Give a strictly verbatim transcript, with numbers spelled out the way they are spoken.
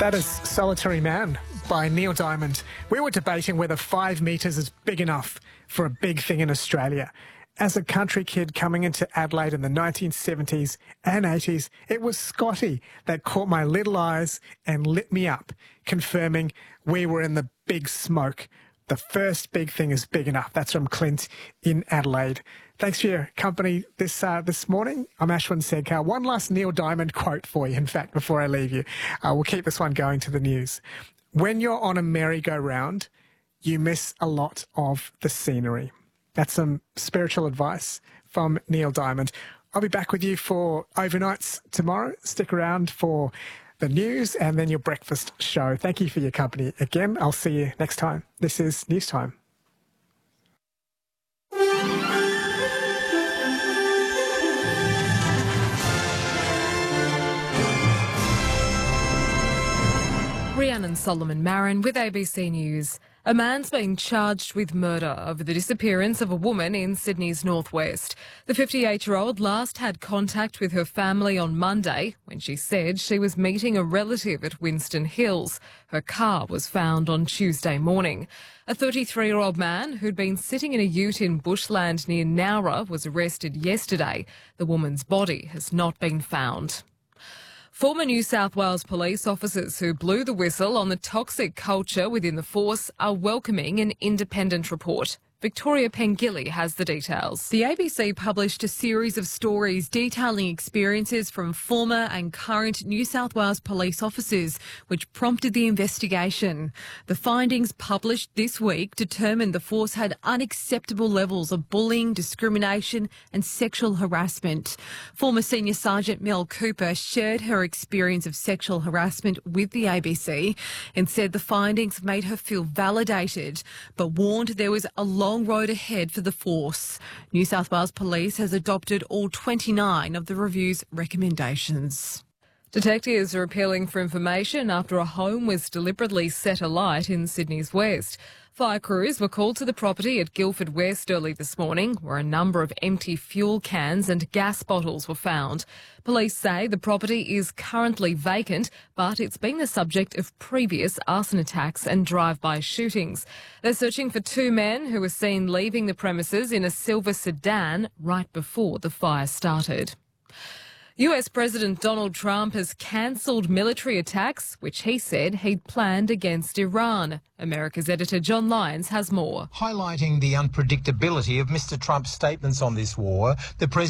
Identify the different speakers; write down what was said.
Speaker 1: That is Solitary Man by Neil Diamond. We were debating whether five metres is big enough for a big thing in Australia. As a country kid coming into Adelaide in the nineteen seventies and eighties, it was Scotty that caught my little eyes and lit me up, confirming we were in the big smoke. The first big thing is big enough. That's from Clint in Adelaide. Thanks for your company this uh, this morning. I'm Ashwin Sedkar. One last Neil Diamond quote for you, in fact, before I leave you. Uh, we'll keep this one going to the news. When you're on a merry-go-round, you miss a lot of the scenery. That's some spiritual advice from Neil Diamond. I'll be back with you for overnights tomorrow. Stick around for the news and then your breakfast show. Thank you for your company again. I'll see you next time. This is News Time.
Speaker 2: Rhiannon Solomon Marin with A B C News. A man's been charged with murder over the disappearance of a woman in Sydney's northwest. The fifty-eight-year-old last had contact with her family on Monday when she said she was meeting a relative at Winston Hills. Her car was found on Tuesday morning. A thirty-three-year-old man who'd been sitting in a ute in bushland near Nowra was arrested yesterday. The woman's body has not been found. Former New South Wales police officers who blew the whistle on the toxic culture within the force are welcoming an independent report. Victoria Pengilly has the details.
Speaker 3: The A B C published a series of stories detailing experiences from former and current New South Wales police officers, which prompted the investigation. The findings published this week determined the force had unacceptable levels of bullying, discrimination and sexual harassment. Former Senior Sergeant Mel Cooper shared her experience of sexual harassment with the A B C and said the findings made her feel validated, but warned there was a long long road ahead for the force. New South Wales Police has adopted all twenty-nine of the review's recommendations.
Speaker 2: Detectives are appealing for information after a home was deliberately set alight in Sydney's west. Fire crews were called to the property at Guildford West early this morning, where a number of empty fuel cans and gas bottles were found. Police say the property is currently vacant, but it's been the subject of previous arson attacks and drive-by shootings. They're searching for two men who were seen leaving the premises in a silver sedan right before the fire started. U S President Donald Trump has cancelled military attacks, which he said he'd planned against Iran. America's editor John Lyons has more.
Speaker 4: Highlighting the unpredictability of Mister Trump's statements on this war, the president